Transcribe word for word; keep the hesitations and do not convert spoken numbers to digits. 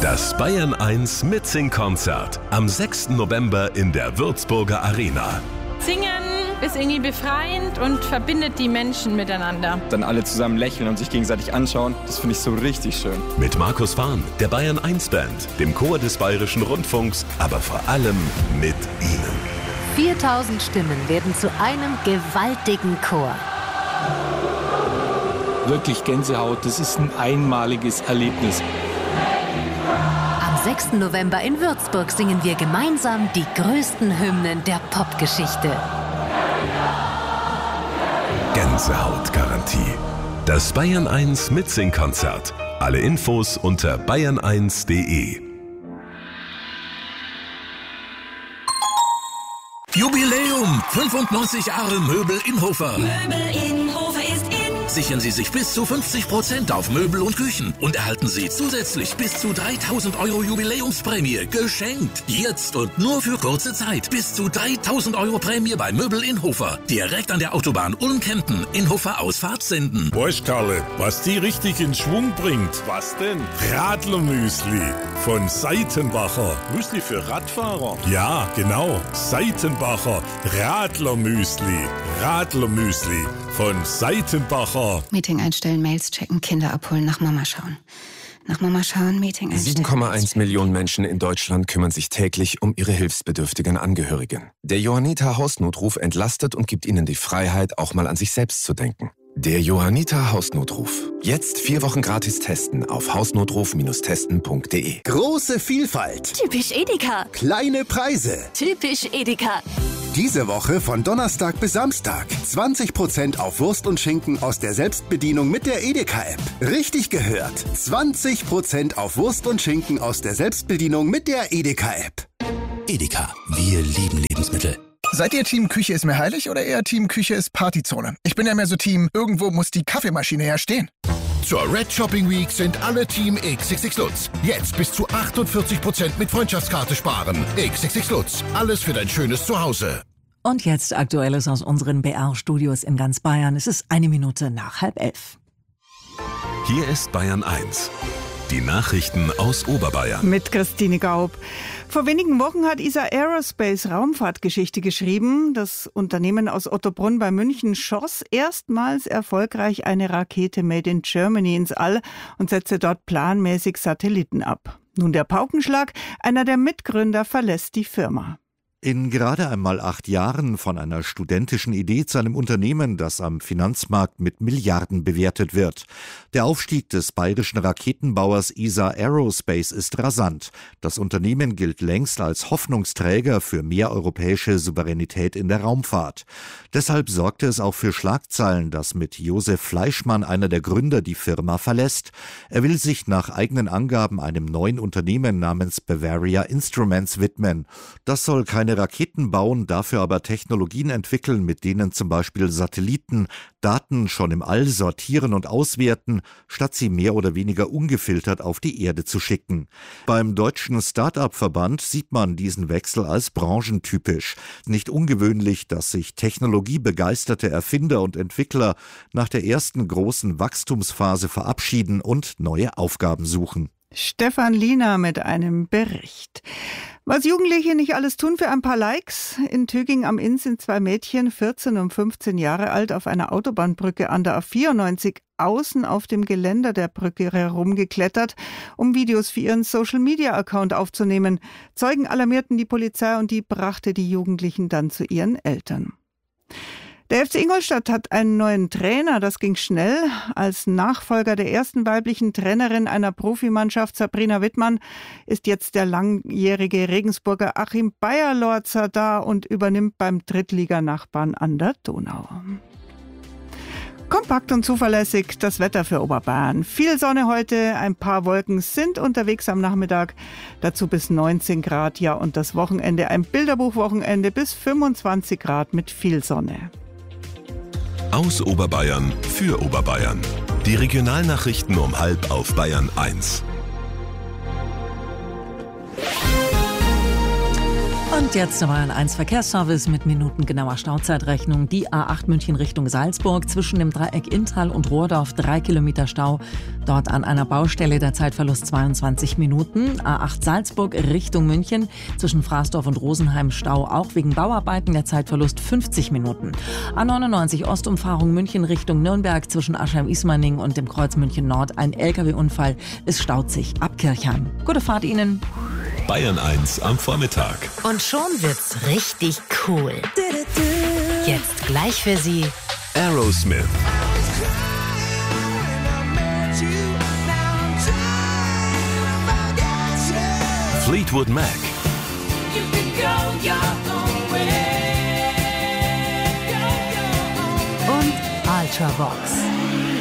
Das Bayern eins Mitsing-Konzert am sechsten November in der Würzburger Arena. Singen ist irgendwie befreiend und verbindet die Menschen miteinander. Dann alle zusammen lächeln und sich gegenseitig anschauen, das finde ich so richtig schön. Mit Markus Fahn, der Bayern eins Band, dem Chor des Bayerischen Rundfunks, aber vor allem mit Ihnen. viertausend Stimmen werden zu einem gewaltigen Chor. Wirklich Gänsehaut, das ist ein einmaliges Erlebnis. Am sechsten November in Würzburg singen wir gemeinsam die größten Hymnen der Popgeschichte. Gänsehautgarantie. Das Bayern eins Mitsing-Konzert. Alle Infos unter bayern eins punkt de. Jubiläum! fünfundneunzig Jahre Möbel Inhofer. Möbel Inhofer ist in. Sichern Sie sich bis zu fünfzig Prozent auf Möbel und Küchen und erhalten Sie zusätzlich bis zu dreitausend Euro Jubiläumsprämie geschenkt. Jetzt und nur für kurze Zeit. Bis zu dreitausend Euro Prämie bei Möbel Inhofer. Direkt an der Autobahn Ulm-Kempten. Inhofer Ausfahrt Senden. Weißt, Karle, was die richtig in Schwung bringt? Was denn? Radlermüsli von Seitenbacher. Müsli für Radfahrer? Ja, genau. Seitenbacher Radlermüsli. Radlermüsli von Seitenbacher. Meeting einstellen, Mails checken, Kinder abholen, nach Mama schauen. Nach Mama schauen, Meeting einstellen. sieben Komma eins Millionen Menschen in Deutschland kümmern sich täglich um ihre hilfsbedürftigen Angehörigen. Der Johanniter Hausnotruf entlastet und gibt ihnen die Freiheit, auch mal an sich selbst zu denken. Der Johanniter Hausnotruf. Jetzt vier Wochen gratis testen auf hausnotruf Bindestrich testen Punkt de. Große Vielfalt. Typisch Edeka. Kleine Preise. Typisch Edeka. Diese Woche von Donnerstag bis Samstag. zwanzig Prozent auf Wurst und Schinken aus der Selbstbedienung mit der Edeka-App. Richtig gehört. zwanzig Prozent auf Wurst und Schinken aus der Selbstbedienung mit der Edeka-App. Edeka. Wir lieben Lebensmittel. Seid ihr Team Küche ist mir heilig oder eher Team Küche ist Partyzone? Ich bin ja mehr so Team, irgendwo muss die Kaffeemaschine ja stehen. Zur Red Shopping Week sind alle Team X X X Lutz. Jetzt bis zu achtundvierzig Prozent mit Freundschaftskarte sparen. X X X Lutz. Alles für dein schönes Zuhause. Und jetzt Aktuelles aus unseren B R-Studios in ganz Bayern. Es ist eine Minute nach halb elf. Hier ist Bayern eins. Die Nachrichten aus Oberbayern. Mit Christine Gaub. Vor wenigen Wochen hat E S A Aerospace Raumfahrtgeschichte geschrieben. Das Unternehmen aus Ottobrunn bei München schoss erstmals erfolgreich eine Rakete made in Germany ins All und setzte dort planmäßig Satelliten ab. Nun der Paukenschlag. Einer der Mitgründer verlässt die Firma. In gerade einmal acht Jahren von einer studentischen Idee zu einem Unternehmen, das am Finanzmarkt mit Milliarden bewertet wird. Der Aufstieg des bayerischen Raketenbauers E S A Aerospace ist rasant. Das Unternehmen gilt längst als Hoffnungsträger für mehr europäische Souveränität in der Raumfahrt. Deshalb sorgte es auch für Schlagzeilen, dass mit Josef Fleischmann einer der Gründer die Firma verlässt. Er will sich nach eigenen Angaben einem neuen Unternehmen namens Bavaria Instruments widmen. Das soll keine Raketen bauen, dafür aber Technologien entwickeln, mit denen zum Beispiel Satelliten Daten schon im All sortieren und auswerten, statt sie mehr oder weniger ungefiltert auf die Erde zu schicken. Beim Deutschen Start-up-Verband sieht man diesen Wechsel als branchentypisch. Nicht ungewöhnlich, dass sich technologiebegeisterte Erfinder und Entwickler nach der ersten großen Wachstumsphase verabschieden und neue Aufgaben suchen. Stefan Liener mit einem Bericht. Was Jugendliche nicht alles tun für ein paar Likes? In Töging am Inn sind zwei Mädchen, vierzehn und fünfzehn Jahre alt, auf einer Autobahnbrücke an der A vierundneunzig außen auf dem Geländer der Brücke herumgeklettert, um Videos für ihren Social-Media-Account aufzunehmen. Zeugen alarmierten die Polizei und die brachte die Jugendlichen dann zu ihren Eltern. Der F C Ingolstadt hat einen neuen Trainer, das ging schnell. Als Nachfolger der ersten weiblichen Trainerin einer Profimannschaft, Sabrina Wittmann, ist jetzt der langjährige Regensburger Achim Beierlorzer da und übernimmt beim Drittliganachbarn an der Donau. Kompakt und zuverlässig das Wetter für Oberbayern. Viel Sonne heute, ein paar Wolken sind unterwegs am Nachmittag. Dazu bis neunzehn Grad, ja, und das Wochenende ein Bilderbuchwochenende bis fünfundzwanzig Grad mit viel Sonne. Aus Oberbayern für Oberbayern. Die Regionalnachrichten um halb auf Bayern eins. Und jetzt der Bayern eins Verkehrsservice mit minutengenauer Stauzeitrechnung. Die A acht München Richtung Salzburg zwischen dem Dreieck Inntal und Rohrdorf drei Kilometer Stau. Dort an einer Baustelle der Zeitverlust zweiundzwanzig Minuten. A acht Salzburg Richtung München zwischen Fraßdorf und Rosenheim Stau auch wegen Bauarbeiten, der Zeitverlust fünfzig Minuten. A neunundneunzig Ostumfahrung München Richtung Nürnberg zwischen Aschheim-Ismaning und dem Kreuz München Nord ein L K W-Unfall. Es staut sich ab Kirchheim. Gute Fahrt Ihnen. Bayern eins am Vormittag. Und schon wird's richtig cool. Jetzt gleich für Sie Aerosmith. Fleetwood Mac. Und Ultravox.